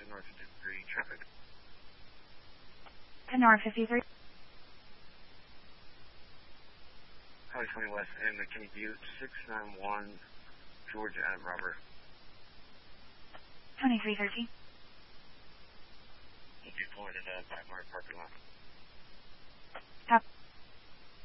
10 North 53 traffic. 10 North 53. Highway 20 West and McKinney Butte, 691 Georgia Adam Robert. 2313. We'll be pulling in a 500 parking lot.